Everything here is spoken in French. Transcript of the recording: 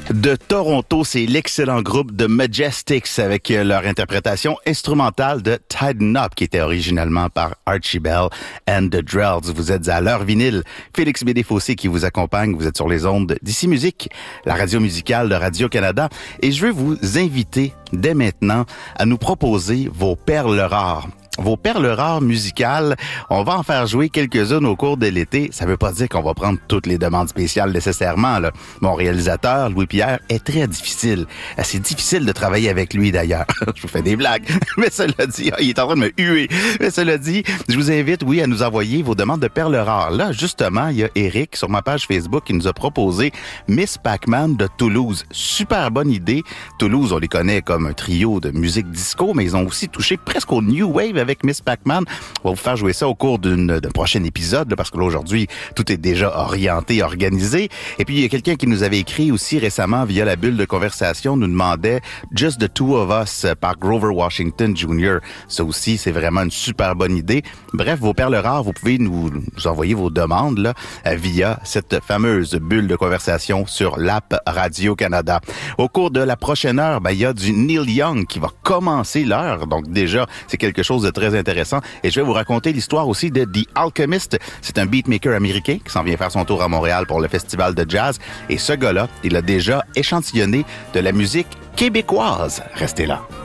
De Toronto, c'est l'excellent groupe The Majestics avec leur interprétation instrumentale de Tighten Up qui était originalement par Archie Bell and the Drells. Vous êtes à l'heure vinyle. Félix Bédé-Fossé qui vous accompagne. Vous êtes sur les ondes d'Ici Musique, la radio musicale de Radio-Canada. Et je veux vous inviter dès maintenant à nous proposer vos perles rares. Vos perles rares musicales, on va en faire jouer quelques-unes au cours de l'été. Ça veut pas dire qu'on va prendre toutes les demandes spéciales nécessairement, là. Mon réalisateur, Louis-Pierre, est très difficile. C'est difficile de travailler avec lui, d'ailleurs. Je vous fais des blagues. Mais cela dit, il est en train de me huer. Mais cela dit, je vous invite, oui, à nous envoyer vos demandes de perles rares. Là, justement, il y a Eric, sur ma page Facebook, qui nous a proposé Miss Pac-Man de Toulouse. Super bonne idée. Toulouse, on les connaît comme un trio de musique disco, mais ils ont aussi touché presque au New Wave avec Miss Pac-Man. On va vous faire jouer ça au cours d'un prochain épisode, là, parce que là, aujourd'hui, tout est déjà orienté, organisé. Et puis, il y a quelqu'un qui nous avait écrit aussi récemment via la bulle de conversation, nous demandait Just the Two of Us par Grover Washington Jr. Ça aussi, c'est vraiment une super bonne idée. Bref, vos perles rares, vous pouvez nous envoyer vos demandes là via cette fameuse bulle de conversation sur l'app Radio-Canada. Au cours de la prochaine heure, il y a du Neil Young qui va commencer l'heure. Donc déjà, c'est quelque chose de très intéressant. Et je vais vous raconter l'histoire aussi de The Alchemist. C'est un beatmaker américain qui s'en vient faire son tour à Montréal pour le festival de jazz. Et ce gars-là, il a déjà échantillonné de la musique québécoise. Restez là.